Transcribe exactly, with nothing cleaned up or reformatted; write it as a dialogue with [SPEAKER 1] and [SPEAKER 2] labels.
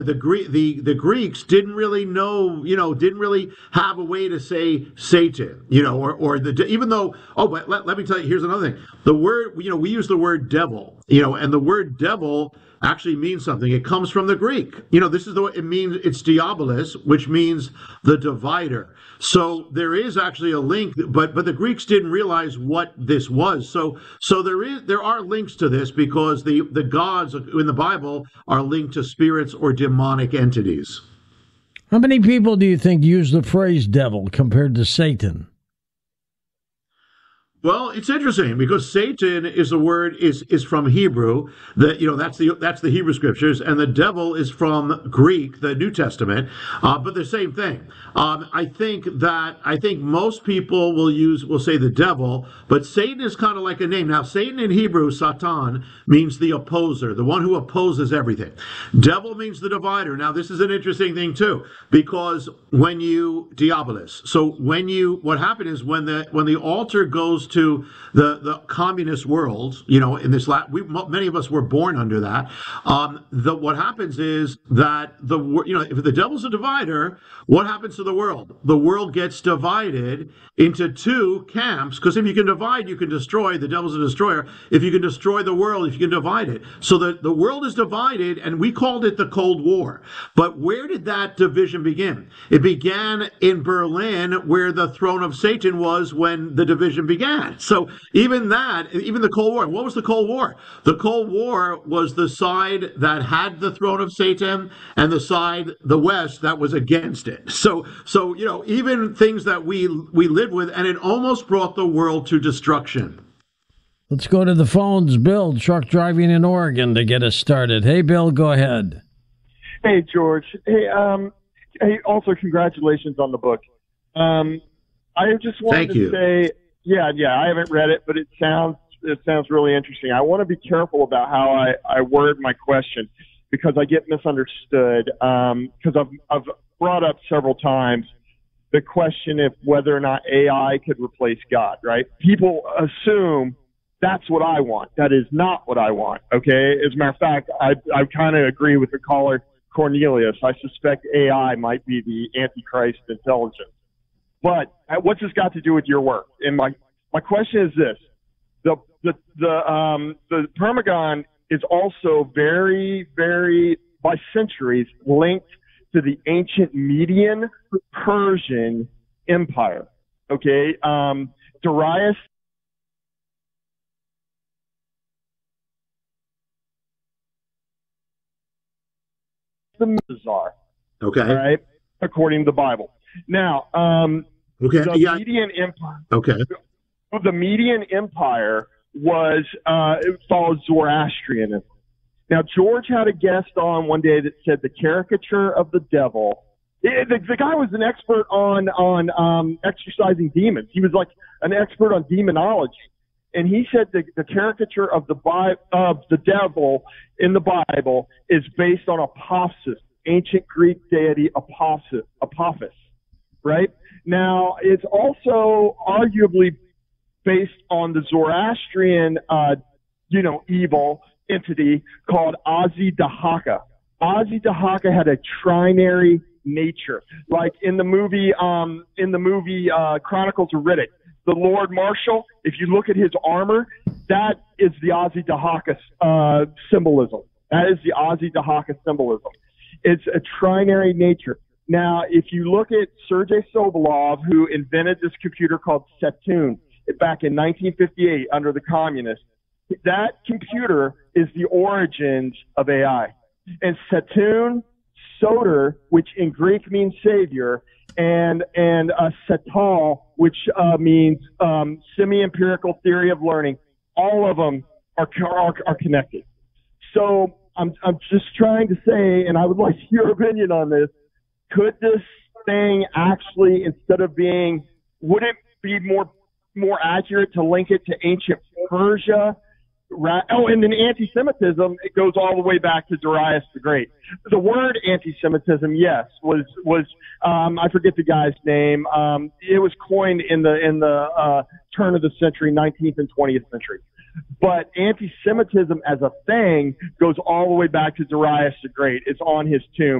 [SPEAKER 1] the Greek the the Greeks didn't really know, you know, didn't really have a way to say Satan, you know, or or the even though oh, but let, let me tell you, here's another thing. The word, you know, we use the word devil, you know, and the word devil actually means something. It comes from the Greek. You know, this is the it means it's diabolos, which means the divider. So there is actually a link, but but the Greeks didn't realize what this was. So so there is there are links to this because the the gods in the Bible are linked to spirits or demonic entities.
[SPEAKER 2] How many people do you think use the phrase devil compared to Satan?
[SPEAKER 1] Well, it's interesting because Satan is the word is is from Hebrew. That you know that's the that's the Hebrew scriptures, and the devil is from Greek, the New Testament. Uh, but the same thing. Um, I think that I think most people will use will say the devil, but Satan is kind of like a name. Now, Satan in Hebrew, Satan, means the opposer, the one who opposes everything. Devil means the divider. Now, this is an interesting thing too, because when you diabolos, so when you what happened is when the when the altar goes to the, the communist world, you know, in this, la- we, many of us were born under that. Um, the, what happens is that the, you know, if the devil's a divider, what happens to the world? The world gets divided into two camps, because if you can divide, you can destroy. The devil's a destroyer. If you can destroy the world, if you can divide it. So the, the world is divided, and we called it the Cold War. But where did that division begin? It began in Berlin, where the throne of Satan was when the division began. So even that, even the Cold War, what was the Cold War? The Cold War was the side that had the throne of Satan and the side, the West, that was against it. So, so you know, even things that we we lived with, and it almost brought the world to destruction.
[SPEAKER 2] Let's go to the phones. Bill, truck driving in Oregon, to get us started. Hey, Bill, go ahead.
[SPEAKER 3] Hey, George. Hey, um, hey. Also, congratulations on the book. Um, I just wanted
[SPEAKER 1] Thank
[SPEAKER 3] to
[SPEAKER 1] you.
[SPEAKER 3] say. Yeah, yeah, I haven't read it, but it sounds it sounds really interesting. I want to be careful about how I, I word my question because I get misunderstood. Um, because I've I've brought up several times the question of whether or not A I could replace God. Right? People assume that's what I want. That is not what I want. Okay. As a matter of fact, I I kind of agree with the caller Cornelius. I suspect A I might be the Antichrist intelligence. But what's this got to do with your work? And my, my question is this. The, the, the, um, the Pergamon is also very, very, by centuries, linked to the ancient Median Persian Empire. Okay? Um, Darius the Czar.
[SPEAKER 1] Okay.
[SPEAKER 3] All right? According to the Bible. Now, um,
[SPEAKER 1] Okay.
[SPEAKER 3] the
[SPEAKER 1] Yeah.
[SPEAKER 3] Median Empire.
[SPEAKER 1] Okay.
[SPEAKER 3] The Median Empire was uh, it followed Zoroastrianism. Now, George had a guest on one day that said the caricature of the devil. It, the, the guy was an expert on on um, exorcising demons. He was like an expert on demonology, and he said the, the caricature of the Bi- of the devil in the Bible is based on Apophis, ancient Greek deity Apophis. Apophis. Right? Now, it's also arguably based on the Zoroastrian, uh, you know, evil entity called Azi-Dahaka. Azi-Dahaka had a trinary nature. Like in the movie, um, in the movie, uh, Chronicles of Riddick, the Lord Marshal, if you look at his armor, that is the Azi-Dahaka, uh, symbolism. That is the Azi-Dahaka symbolism. It's a trinary nature. Now, if you look at Sergei Sobolov, who invented this computer called Saturn back in nineteen fifty-eight under the communists, that computer is the origins of A I. And Saturn, Soter, which in Greek means savior, and and uh, Satal, which uh, means um, semi-empirical theory of learning, all of them are are, are connected. So I'm I'm just trying to say, and I would like your opinion on this. Could this thing actually, instead of being, would it be more more accurate to link it to ancient Persia? Right? Oh, and then anti-Semitism, it goes all the way back to Darius the Great. The word anti-Semitism, yes, was was um, I forget the guy's name. Um, it was coined in the in the uh, turn of the century, nineteenth and twentieth century. But anti-Semitism as a thing goes all the way back to Darius the Great. It's on his tomb.